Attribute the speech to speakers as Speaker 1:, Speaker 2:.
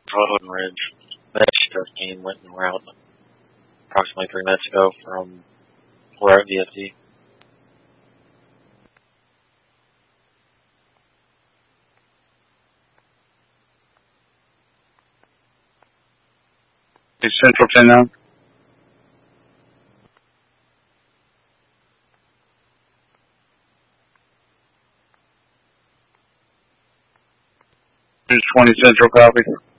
Speaker 1: Road and Ridge. That team went en route approximately 3 minutes ago from we're at VFD.
Speaker 2: Is Central 10 now? Is 20 Central copy?